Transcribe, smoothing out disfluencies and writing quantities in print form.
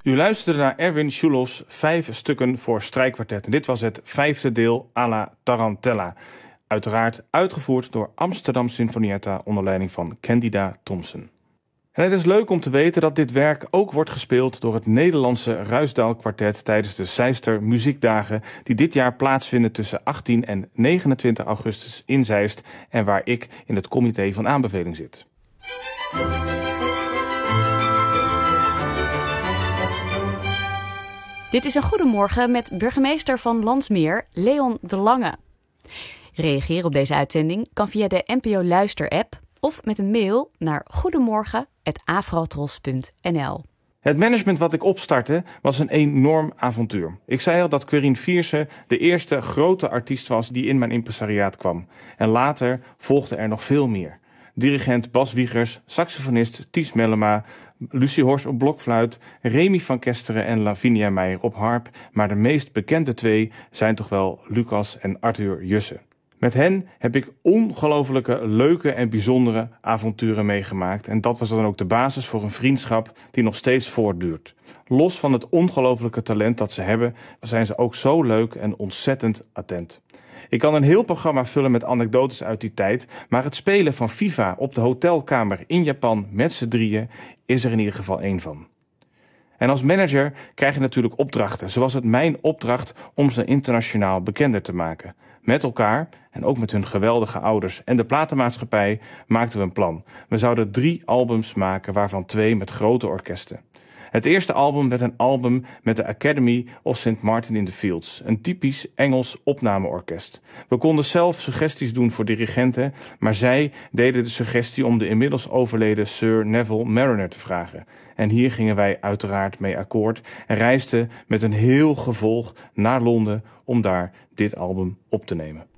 U luisterde naar Erwin Schulows 5 stukken voor strijkkwartet. En dit was het 5e deel à la Tarantella. Uiteraard uitgevoerd door Amsterdam Sinfonietta onder leiding van Candida Thompson. En het is leuk om te weten dat dit werk ook wordt gespeeld door het Nederlandse Ruisdael Kwartet tijdens de Zeister Muziekdagen die dit jaar plaatsvinden tussen 18 en 29 augustus in Zeist en waar ik in het comité van aanbeveling zit. Dit is een goedemorgen met burgemeester van Landsmeer, Leon de Lange. Reageren op deze uitzending kan via de NPO Luister-app of met een mail naar goedemorgen@afrotros.nl. Het management wat ik opstartte was een enorm avontuur. Ik zei al dat Querijn Vierse de eerste grote artiest was die in mijn impresariaat kwam. En later volgde er nog veel meer. Dirigent Bas Wiegers, saxofonist Ties Mellema, Lucie Horst op blokfluit, Remy van Kesteren en Lavinia Meijer op harp. Maar de meest bekende twee zijn toch wel Lucas en Arthur Jussen. Met hen heb ik ongelofelijke, leuke en bijzondere avonturen meegemaakt. En dat was dan ook de basis voor een vriendschap die nog steeds voortduurt. Los van het ongelofelijke talent dat ze hebben, zijn ze ook zo leuk en ontzettend attent. Ik kan een heel programma vullen met anekdotes uit die tijd, maar het spelen van FIFA op de hotelkamer in Japan met z'n drieën is er in ieder geval één van. En als manager krijg je natuurlijk opdrachten, zoals het mijn opdracht om ze internationaal bekender te maken. Met elkaar, en ook met hun geweldige ouders en de platenmaatschappij, maakten we een plan. We zouden 3 albums maken, waarvan 2 met grote orkesten. Het eerste album werd een album met de Academy of St. Martin in the Fields, een typisch Engels opnameorkest. We konden zelf suggesties doen voor dirigenten, maar zij deden de suggestie om de inmiddels overleden Sir Neville Marriner te vragen. En hier gingen wij uiteraard mee akkoord en reisden met een heel gevolg naar Londen om daar dit album op te nemen.